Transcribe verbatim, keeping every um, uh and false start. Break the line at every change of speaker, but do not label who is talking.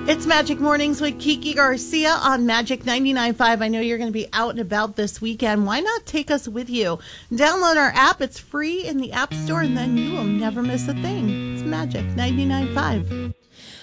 It's Magic Mornings with Kiki Garcia on Magic ninety-nine point five. I know you're going to be out and about this weekend. Why not take us with you? Download our app. It's free in the App Store, and then you will never miss a thing. It's Magic ninety-nine point five.